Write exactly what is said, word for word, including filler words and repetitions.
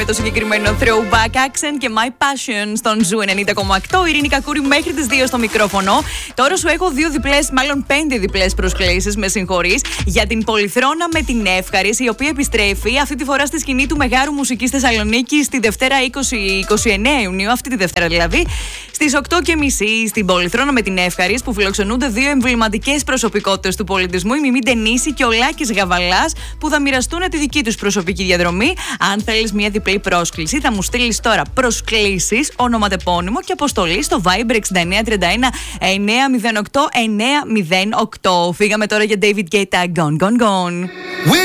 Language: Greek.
το συγκεκριμένο Throwback Accent και My Passion στον Ζου ενενήντα κόμμα οκτώ. Ειρήνη Κακούρη μέχρι τις δύο στο μικρόφωνο. Τώρα σου έχω δύο διπλές, μάλλον πέντε διπλές προσκλήσεις, με συγχωρείς, για την Πολυθρόνα με την Εύχαρης, η οποία επιστρέφει αυτή τη φορά στη σκηνή του Μεγάρου Μουσικής Θεσσαλονίκης τη Δευτέρα είκοσι με είκοσι εννέα Ιουνίου, αυτή τη Δευτέρα δηλαδή, στις οκτώ και μισή στην Πολυθρόνα με την Εύχαρης, που φιλοξενούνται δύο εμβληματικές προσωπικότητες του πολιτισμού, η Μιμή Ντενίση και ο Λάκης Γαβαλάς, που θα μοιραστούν τη δική τους προσωπική διαδρομή. Αν θέλεις μια διπλή πρόσκληση, θα μου στείλεις τώρα προσκλήσεις, ονοματεπώνυμο και αποστολή στο Viber εξήντα εννέα τριάντα ένα εννιακόσια οκτώ εννιακόσια οκτώ. Φύγαμε τώρα για David Guetta, Gone Gone Gone.